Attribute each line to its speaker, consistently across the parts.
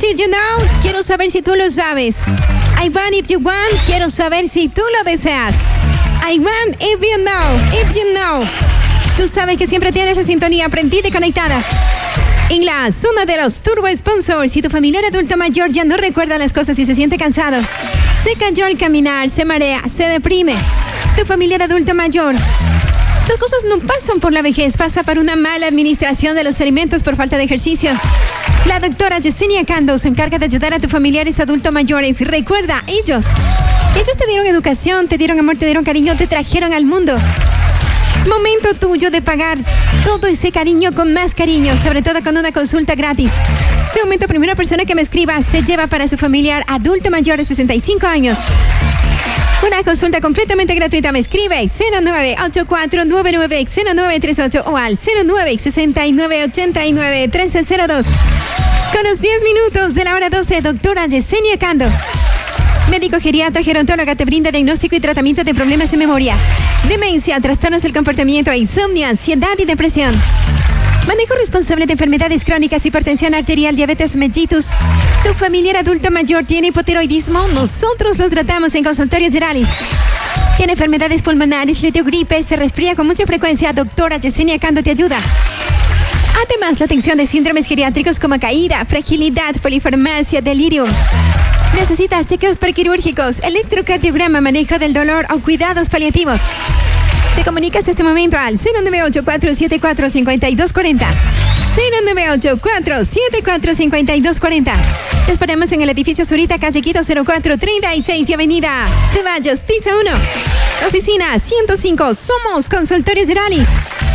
Speaker 1: Did you know? Quiero saber si tú lo sabes. I want if you want. Quiero saber si tú lo deseas. I want if you know. If you know. Tú sabes que siempre tienes la sintonía prendida y conectada. En la zona de los Turbo Sponsors, si tu familiar adulto mayor ya no recuerda las cosas y se siente cansado, se cayó al caminar, se marea, se deprime. Tu familiar adulto mayor. Estas cosas no pasan por la vejez, pasa por una mala administración de los alimentos por falta de ejercicio. La doctora Yesenia Cando se encarga de ayudar a tus familiares adultos mayores. Recuerda, ellos te dieron educación, te dieron amor, te dieron cariño, te trajeron al mundo. Es momento tuyo de pagar todo ese cariño con más cariño, sobre todo con una consulta gratis. Este momento, primera persona que me escriba se lleva para su familiar adulto mayor de 65 años. Una consulta completamente gratuita. Me escribe 0984990938 o al 0969891302. Con los 10 minutos de la hora 12, doctora Yesenia Cando, médico geriatra gerontóloga, te brinda diagnóstico y tratamiento de problemas de memoria, demencia, trastornos del comportamiento, insomnio, ansiedad y depresión. Manejo responsable de enfermedades crónicas, hipertensión arterial, diabetes mellitus. ¿Tu familiar adulto mayor tiene hipotiroidismo? Nosotros lo tratamos en Consultorio Geralis. ¿Tiene enfermedades pulmonares, le dio gripe, se resfría con mucha frecuencia? Doctora Yesenia Cando te ayuda. Además, la atención de síndromes geriátricos como caída, fragilidad, polifarmacia, delirium. ¿Necesitas chequeos prequirúrgicos, electrocardiograma, manejo del dolor o cuidados paliativos? Te comunicas este momento al 098-474-5240. 098-474-5240. Te esperamos en el edificio Zurita, calle Quito 0436 y avenida Ceballos, piso 1. Oficina 105. Somos Consultorio Geralis.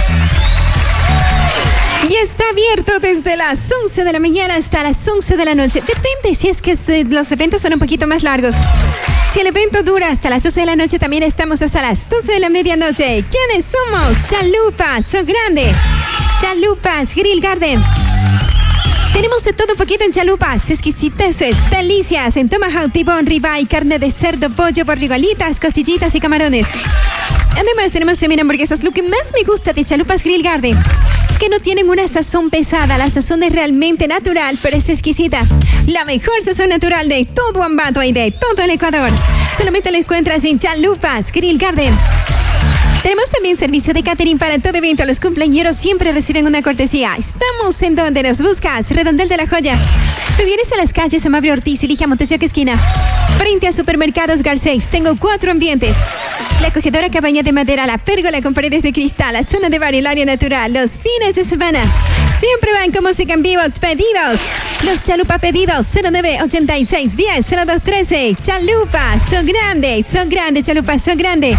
Speaker 1: Y está abierto desde las 11 de la mañana hasta las 11 de la noche. Depende si es que los eventos son un poquito más largos. Si el evento dura hasta las 12 de la noche, también estamos hasta las 12 de la medianoche. ¿Quiénes somos? Chalupas, So Grande. Chalupas, Grill Garden. Tenemos de todo un poquito en chalupas, exquisiteces, delicias, en tomahawk, tibón, ribeye, carne de cerdo, pollo, borrigualitas, costillitas y camarones. Además tenemos también hamburguesas. Lo que más me gusta de Chalupas Grill Garden es que no tienen una sazón pesada. La sazón es realmente natural, pero es exquisita. La mejor sazón natural de todo Ambato y de todo el Ecuador. Solamente la encuentras en Chalupas Grill Garden. Tenemos también servicio de catering para todo evento. Los cumpleañeros siempre reciben una cortesía. Estamos en donde nos buscas, Redondel de la Joya. Tú vienes a las calles Amable Ortiz y Ligia Montesioca esquina. Frente a Supermercados Garcex. Tengo 4 ambientes. La acogedora cabaña de madera, la pérgola con paredes de cristal, la zona de bar y el área natural. Los fines de semana siempre van con música en vivo. Pedidos. Los Chalupa pedidos 0986 10 0213. Chalupa, son grandes, Chalupa, son grandes.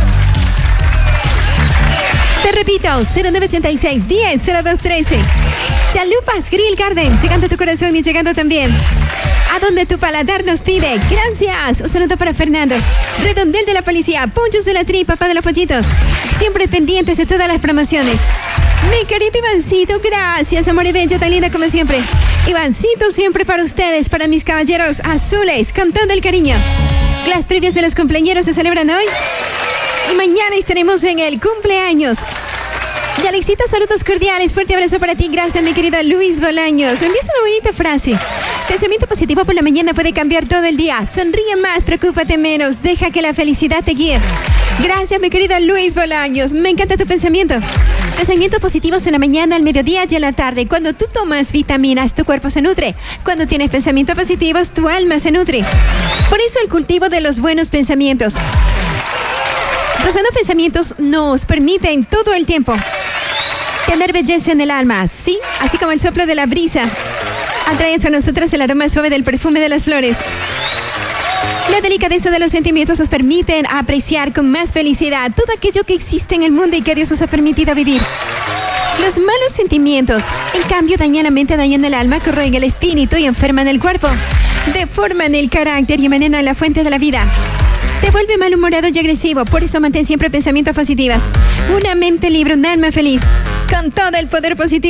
Speaker 1: Te repito, 0986 10 0213. Chalupas Grill Garden, llegando a tu corazón y llegando también a donde tu paladar nos pide. Gracias. Un saludo para Fernando. Redondel de la Policía, Ponchos de la Tri, papá de los pollitos. Siempre pendientes de todas las promociones. Mi querido Ivancito, gracias, amor y bello, tan linda como siempre. Ivancito, siempre para ustedes, para mis caballeros azules, con todo el cariño. Las previas de los cumpleañeros se celebran hoy. Y mañana estaremos en el cumpleaños. Y Alexito, saludos cordiales, fuerte abrazo para ti, gracias mi querido Luis Bolaños. Me envías una bonita frase. Pensamiento positivo por la mañana puede cambiar todo el día. Sonríe más, preocúpate menos, deja que la felicidad te guíe. Gracias mi querido Luis Bolaños, me encanta tu pensamiento. Pensamientos positivos en la mañana, al mediodía y en la tarde. Cuando tú tomas vitaminas, tu cuerpo se nutre. Cuando tienes pensamientos positivos, tu alma se nutre. Por eso el cultivo de los buenos pensamientos. Los buenos pensamientos nos permiten todo el tiempo tener belleza en el alma, ¿sí? Así como el soplo de la brisa atrae hacia nosotros el aroma suave del perfume de las flores. La delicadeza de los sentimientos nos permiten apreciar con más felicidad todo aquello que existe en el mundo y que Dios nos ha permitido vivir. Los malos sentimientos, en cambio, dañan la mente, dañan el alma, corroen el espíritu y enferman el cuerpo. Deforman el carácter y envenenan la fuente de la vida. Te vuelve malhumorado y agresivo, por eso mantén siempre pensamientos positivos. Una mente libre, un alma feliz, con todo el poder positivo.